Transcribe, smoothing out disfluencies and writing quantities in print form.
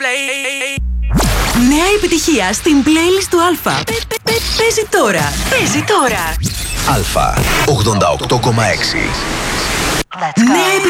Νέα επιτυχία στην playlist του Αλφα. Παίζει τώρα. Παίζει τώρα. Αλφα 88,6. Νέα επιτυχία.